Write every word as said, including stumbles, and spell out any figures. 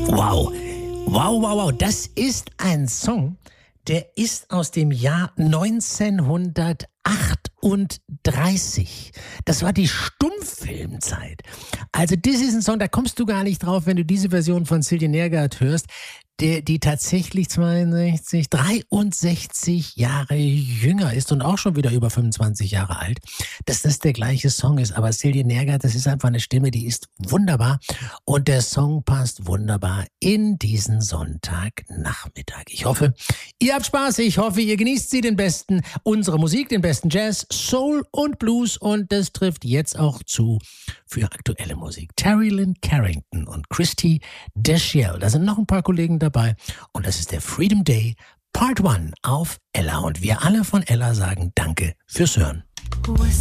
Wow, wow, wow, wow. Das ist ein Song, der ist aus dem Jahr neunzehnhundertachtunddreißig. Das war die Stummfilmzeit. Also das ist ein Song, da kommst du gar nicht drauf, wenn du diese Version von Sylvie Nergard hörst, der, die tatsächlich zweiundsechzig, dreiundsechzig Jahre jünger ist und auch schon wieder über fünfundzwanzig Jahre alt, dass das der gleiche Song ist. Aber Sylvie Nergard, das ist einfach eine Stimme, die ist wunderbar und der Song passt wunderbar in diesen Sonntagnachmittag. Ich hoffe, ihr habt Spaß, ich hoffe, ihr genießt sie, den besten, unsere Musik, den besten Jazz, Soul und Blues, und das trifft jetzt auch zu für aktuelle Musik. Terry Lynn Carrington und Christy Dashiell, da sind noch ein paar Kollegen dabei und das ist der Freedom Day Part eins auf Ella und wir alle von Ella sagen Danke fürs Hören.